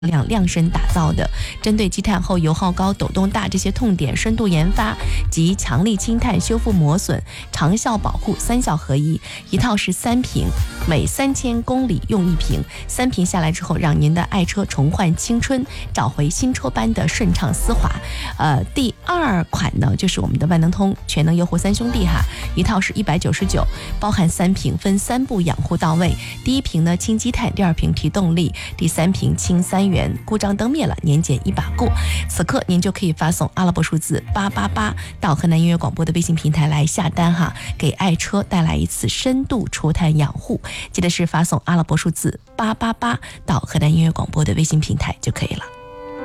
量身打造的，针对积碳后油耗高、抖动大这些痛点深度研发及强力清碳、修复磨损、长效保护三效合一。一套是3瓶，每3000公里用1瓶，3瓶下来之后，让您的爱车重焕青春，找回新车般的顺畅丝滑。第2款呢，就是我们的万能通全能优护3兄弟哈，一套是199，包含3瓶，分3步养护到位。第1瓶呢清积碳，第2瓶提动力，第3瓶清3元，故障灯灭了，年检一把过。此刻您就可以发送阿拉伯数字888到河南音乐广播的微信平台来下单哈，给爱车带来一次深度除碳养护。记得是发送阿拉伯数字888到河南音乐广播的微信平台就可以了。